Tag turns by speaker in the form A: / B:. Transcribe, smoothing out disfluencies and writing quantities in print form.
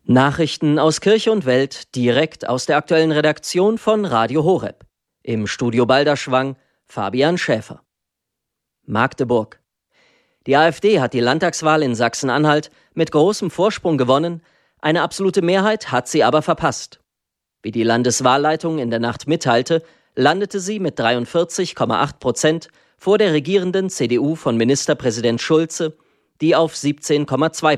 A: Nachrichten aus Kirche und Welt direkt aus der aktuellen Redaktion von Radio Horeb. Im Studio Balderschwang Fabian Schäfer. Magdeburg. Die AfD hat die Landtagswahl in Sachsen-Anhalt mit großem Vorsprung gewonnen, eine absolute Mehrheit hat sie aber verpasst. Wie die Landeswahlleitung in der Nacht mitteilte, landete sie mit 43,8% vor der regierenden CDU von Ministerpräsident Schulze, die auf 17,2%